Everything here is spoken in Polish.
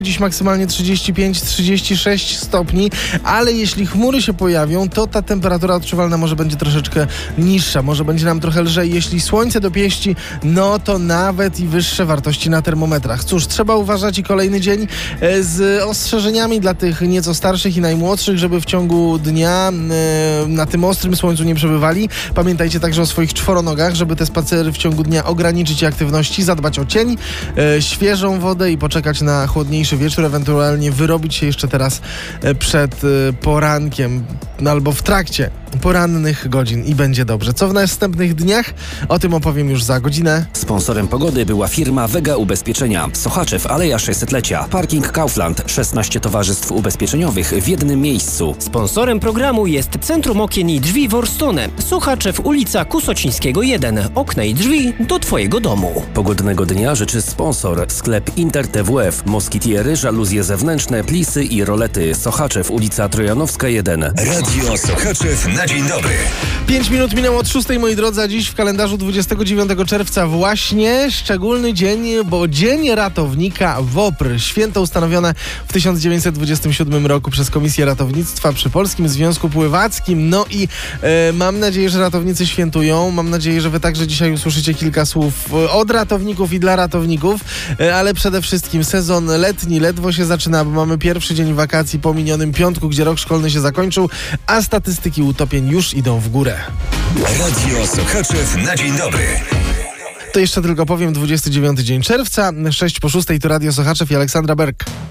Dziś maksymalnie 35-36 stopni, ale jeśli chmury się pojawią, to ta temperatura odczuwalna może będzie troszeczkę niższa, może będzie nam trochę lżej. Jeśli słońce dopieści, no to nawet i wyższe wartości na termometrach. Cóż, trzeba uważać i kolejny dzień z ostrzeżeniami dla tych nieco starszych i najmłodszych, żeby w ciągu dnia na tym ostrym słońcu nie przebywali. Pamiętajcie także o swoich czworonogach, żeby te spacery w ciągu dnia ograniczyć aktywności, zadbać o cień, świeżą wodę i poczekać na chłodniejszy wieczór, ewentualnie wyrobić się jeszcze teraz przed porankiem albo w trakcie porannych godzin i będzie dobrze. Co w następnych dniach? O tym opowiem już za godzinę. Sponsorem pogody była firma Vega Ubezpieczenia. Sochaczew, Aleja 600-lecia. Parking Kaufland. 16 towarzystw ubezpieczeniowych w jednym miejscu. Sponsorem programu jest Centrum Okien i Drzwi Worstone. Sochaczew, ulica Kusocińskiego 1. Okna i drzwi do Twojego domu. Pogodnego dnia życzy sponsor. Sklep Inter TWF. Moskitiery, żaluzje zewnętrzne, plisy i rolety. Sochaczew, ulica Trojanowska 1. Radio Sochaczew na dzień dobry. 5 minut minęło od 6, moi drodzy, a dziś w kalendarzu 29 czerwca właśnie szczególny dzień, bo Dzień Ratownika WOPR. Święto ustanowione w 1927 roku przez Komisję Ratownictwa przy Polskim Związku Pływackim. No i mam nadzieję, że ratownicy świętują. Mam nadzieję, że wy także dzisiaj usłyszycie kilka słów od ratowników i dla ratowników, ale przede wszystkim sezon letni ledwo się zaczyna, bo mamy pierwszy dzień wakacji po minionym piątku, gdzie rok szkolny się zakończył, a statystyki utopień już idą w górę. Radio Sochaczew na dzień dobry. To jeszcze tylko powiem, 29 dzień czerwca, 6 po 6, to Radio Sochaczew i Aleksandra Berg.